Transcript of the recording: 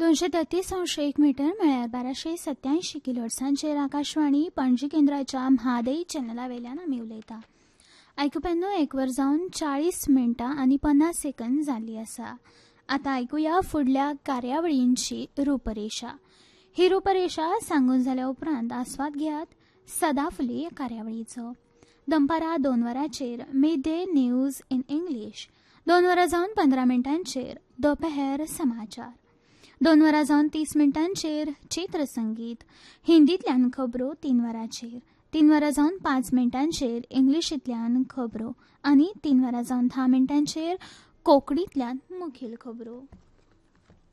233.1 metre म्हळ्यार 1287 किलोहर्ट्झांचेर आकाशवाणी पणजी केंद्राच्या म्हादई चॅनला वेल्यान आमी उलयता. आयकुप्यांनो 1 वर जावन 40 मिनटां आनी 50 सेकंद जाल्ली आसा. आतां आयकुया फुडल्या कार्यावळींची रुपरेषा. ही रुपरेषा सांगून जाल्या उपरांत आस्वाद घेयात सदाफुली ह्या कार्यावळीचो. दनपारां 2 वरांचेर मिड-डे न्यूज इन इंग्लीश, 2 वरां जावन 15 मिनटांचेर दोपहर समाचार, 2 वरां जावन 30 मिनटांचेर चित्रसंगीत, हिंदींतल्यान खबरो 3 वरांचेर, 3 वरां जावन 5 मिनटांचेर इंग्लिशींतल्यान खबरो आनी 3 वरां जावन 10 मिनटांचेर कोंकणींतल्यान मुखेल खबरो.